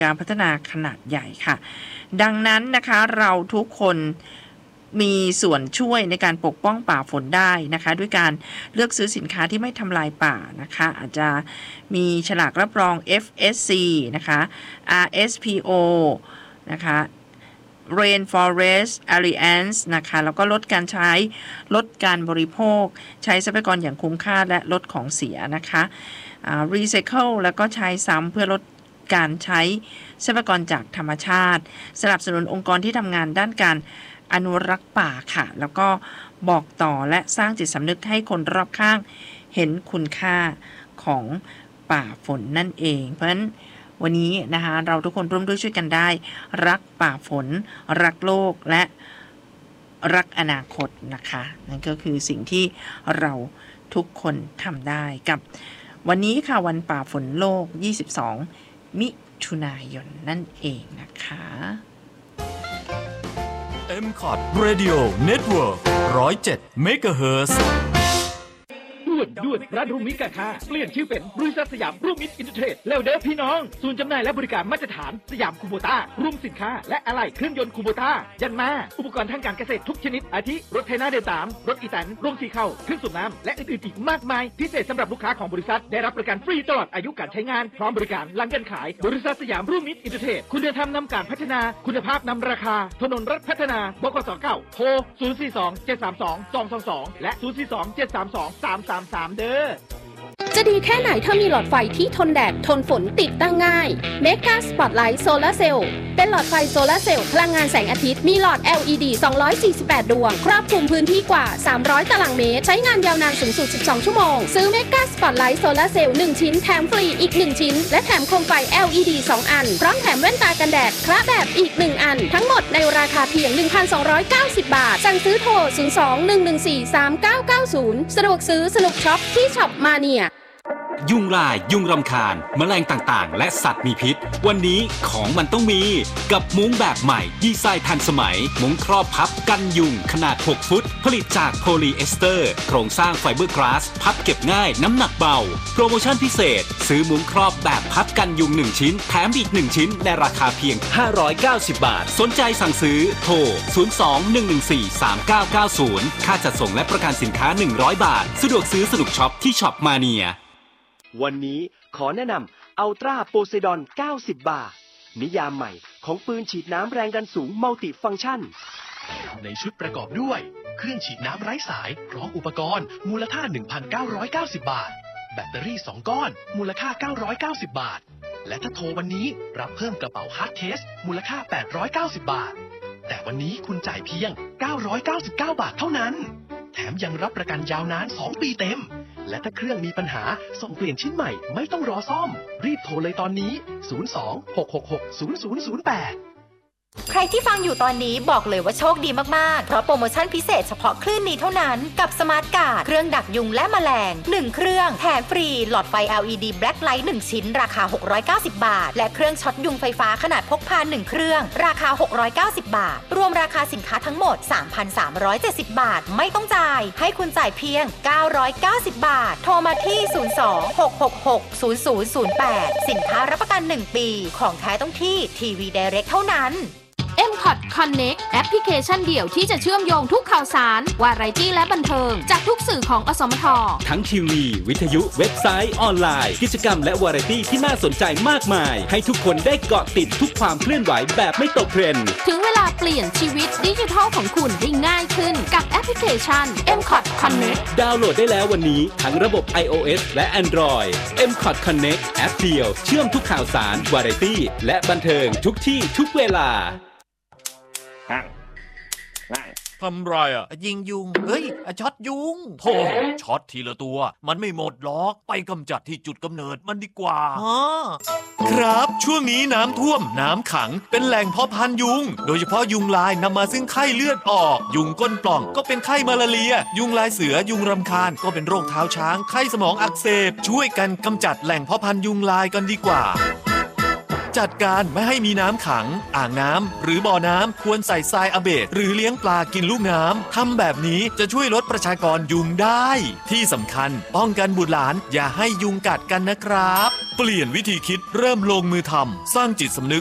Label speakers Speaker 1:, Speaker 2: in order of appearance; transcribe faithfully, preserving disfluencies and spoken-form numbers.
Speaker 1: การพัฒนาขนาดใหญ่ค่ะดังนั้นนะคะเราทุกคนมีส่วนช่วยในการปกป้องป่าฝนได้นะคะด้วยการเลือกซื้อสินค้าที่ไม่ทำลายป่านะคะอาจจะมีฉลากรับรอง เอฟ เอส ซี นะคะ อาร์ เอส พี โอ นะคะ Rainforest Alliance นะคะแล้วก็ลดการใช้ลดการบริโภคใช้ทรัพยากรอย่างคุ้มค่าและลดของเสียนะคะอ่า Recycle แล้วก็ใช้ซ้ำเพื่อลดการใช้ทรัพยากรจากธรรมชาติสนับสนุนองค์กรที่ทำงานด้านการอนุรักษ์ป่าค่ะแล้วก็บอกต่อและสร้างจิตสำนึกให้คนรอบข้างเห็นคุณค่าของป่าฝนนั่นเองเพราะฉะนั้นวันนี้นะคะเราทุกคนร่วมด้วยช่วยกันได้รักป่าฝนรักโลกและรักอนาคตนะคะนั่นก็คือสิ่งที่เราทุกคนทำได้กับวันนี้ค่ะวันป่าฝนโลกยี่สิบสองมิถุนายนนั่นเองนะคะ
Speaker 2: เอ็ม คอท Radio Network หนึ่งร้อยเจ็ด เมกะเฮิรตซ์
Speaker 3: ด่วนด่วนร้านรุ่งมิตรการค้าเปลี่ยนชื่อเป็นบริษัทสยามรุ่งมิตรอินเตอร์เทรดแล้วเด้อพี่น้องศูนย์จำหน่ายและบริการมาตรฐานสยามคูโบต้ารวมสินค้าและอะไหล่เครื่องยนต์คูโบต้ายันมาอุปกรณ์ทางการเกษตรทุกชนิดอาทิรถไถนาเดินตามรถอีแตนโรงสีข้าวเครื่องสูบน้ำและอื่นๆอีกมากมายพิเศษสำหรับลูกค้าของบริษัทได้รับประกันฟรีตลอดอายุการใช้งานพร้อมบริการหลังการขายบริษัทสยามรุ่งมิตรอินเตอร์เทรดคุณธรรมนำการพัฒนาคุณภาพนำราคาถนนรัฐพัฒนาบกสเก้าโทรศูนย์ สี่ สอง เจ็ด สาม สอง สอง สอง สองและศูนย์ สี่ สอง เจ็ด สาม สอง สาม สาม สามเด้อ
Speaker 4: จะดีแค่ไหนถ้ามีหลอดไฟที่ทนแดดทนฝนติดตั้งง่าย Mega Spotlight Solar Cell เป็นหลอดไฟโซลาร์เซลล์พลังงานแสงอาทิตย์มีหลอด แอล อี ดี สองร้อยสี่สิบแปด ดวงครอบคลุมพื้นที่กว่าสามร้อยตารางเมตรใช้งานยาวนานสูงสุดสิบสองชั่วโมงซื้อ Mega Spotlight Solar Cell หนึ่งชิ้นแถมฟรีอีกหนึ่งชิ้นและแถมโคมไฟ แอล อี ดี สอง อันพร้อมแถมแว่นตากันแดดคละแบบอีกหนึ่งอันทั้งหมดในราคาเพียง หนึ่งพันสองร้อยเก้าสิบ บาทสั่งซื้อโทรศูนย์ สอง หนึ่ง หนึ่ง สี่ สาม เก้า เก้า ศูนย์สะดวกซื้อสนุกช็อปที่ช็อปมาเนีย
Speaker 2: ยุงลายยุงรำคาญแมลงต่างๆและสัตว์มีพิษวันนี้ของมันต้องมีกับมุ้งแบบใหม่ดีไซน์ทันสมัยมุ้งครอบพับกันยุงขนาดหกฟุตผลิตจากโพลีเอสเตอร์โครงสร้างไฟเบอร์กลาสพับเก็บง่ายน้ำหนักเบาโปรโมชั่นพิเศษซื้อมุ้งครอบแบบพับกันยุงหนึ่งชิ้นแถมอีกหนึ่งชิ้นในราคาเพียงห้าร้อยเก้าสิบบาทสนใจสั่งซื้อโทรศูนย์ สอง หนึ่ง หนึ่ง สี่ สาม เก้า เก้า ศูนย์ค่าจัดส่งและประกันสินค้าหนึ่งร้อยบาทสะดวกซื้อสนุกช็อปที่ช็อปมาเนีย
Speaker 5: วันนี้ขอแนะนำอัลตราโพไซดอนเก้าสิบบาทนิยามใหม่ของปืนฉีดน้ำแรงดันสูงมัลติฟังก์ชัน
Speaker 6: ในชุดประกอบด้วยเครื่องฉีดน้ำไร้สายพร้อมอุปกรณ์มูลค่า หนึ่งพันเก้าร้อยเก้าสิบ บาทแบตเตอรี่สองก้อนมูลค่าเก้าร้อยเก้าสิบบาทและถ้าโทรวันนี้รับเพิ่มกระเป๋าฮาร์ดเคสมูลค่าแปดร้อยเก้าสิบบาทแต่วันนี้คุณจ่ายเพียงเก้าร้อยเก้าสิบเก้าบาทเท่านั้นแถมยังรับประกันยาวนานสองปีเต็มและถ้าเครื่องมีปัญหาส่งเปลี่ยนชิ้นใหม่ไม่ต้องรอซ่อมรีบโทรเลยตอนนี้ศูนย์ สอง หก หก หก ศูนย์ ศูนย์ ศูนย์ แปด
Speaker 7: ใครที่ฟังอยู่ตอนนี้บอกเลยว่าโชคดีมากๆเพราะโปรโมชั่นพิเศษเฉพาะคลื่นนี้เท่านั้นกับสมาร์ทการ์ดเครื่องดักยุงและแมลงหนึ่งเครื่องแถมฟรีหลอดไฟ แอล อี ดี Black Light หนึ่งชิ้นราคาหกร้อยเก้าสิบบาทและเครื่องช็อตยุงไฟฟ้าขนาดพกพาหนึ่งเครื่องราคาหกร้อยเก้าสิบบาทรวมราคาสินค้าทั้งหมด สามพันสามร้อยเจ็ดสิบ บาทไม่ต้องจ่ายให้คุณจ่ายเพียงเก้าร้อยเก้าสิบบาทโทรมาที่ศูนย์ สอง หก หก หก ศูนย์ ศูนย์ ศูนย์ แปดสินค้ารับประกันหนึ่งปีของแท้ต้องที่ทีวี Direct เท่านั้น
Speaker 4: เอ็ม คอท Connect แอปพลิเคชันเดี่ยวที่จะเชื่อมโยงทุกข่าวสารวาไรตี้และบันเทิงจากทุกสื่อของอสมท
Speaker 2: ทั้งทีวีวิทยุเว็บไซต์ออนไลน์กิจกรรมและวาไรตี้ที่น่าสนใจมากมายให้ทุกคนได้เกาะติดทุกความเคลื่อนไหวแบบไม่ตกเทรนด์
Speaker 4: ถึงเวลาเปลี่ยนชีวิตดิจิทัลของคุณได้ง่ายขึ้นกับแอปพลิเคชัน เอ็ม คอท Connect
Speaker 2: ดาวน์โหลดได้แล้ววันนี้ทั้งระบบ iOS และ Android เอ็ม คอท Connect แอปเดียวเชื่อมทุกข่าวสารวาไรตี้และบันเทิงทุกที่ทุกเวลา
Speaker 8: ทำไรอ่ะยิงยุงเฮ้ยช็อตยุงโธ่ช็อตทีละตัวมันไม่หมดหรอกไปกำจัดที่จุดกำเนิดมันดีกว่าครับช่วงนี้น้ำท่วมน้ำขังเป็นแหล่งเพาะพันธุ์ยุงโดยเฉพาะยุงลายนำมาซึ่งไข้เลือดออกยุงก้นปล่องก็เป็นไข้มาลาเรียยุงลายเสือยุงรำคาญก็เป็นโรคเท้าช้างไข้สมองอักเสบช่วยกันกำจัดแหล่งเพาะพันธุ์ยุงลายกันดีกว่าจัดการไม่ให้มีน้ำขังอ่างน้ำหรือบ่อน้ำควรใส่ทรายอะเบดหรือเลี้ยงปลากินลูกน้ำทำแบบนี้จะช่วยลดประชากรยุงได้ที่สำคัญป้องกันบุตรหลานอย่าให้ยุงกัดกันนะครับเปลี่ยนวิธีคิดเริ่มลงมือทำสร้างจิตสำนึก